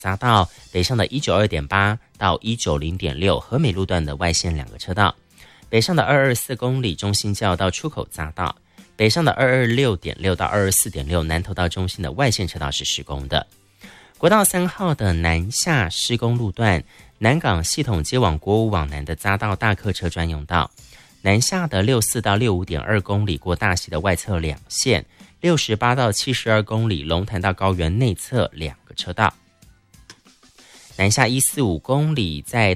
匝道北上的192.8到190.6和美路段的外线2个车道，北上的224公里中心交流道出口匝道，北上的226.6到224.6南投到中心的外线车道是施工的。国道3号的南下施工路段，南港系统接往国五往南的匝道大客车专用道，南下的64到65.2公里过大溪的外侧2线，68到72公里龙潭到高原内侧2个车道。南下145公里在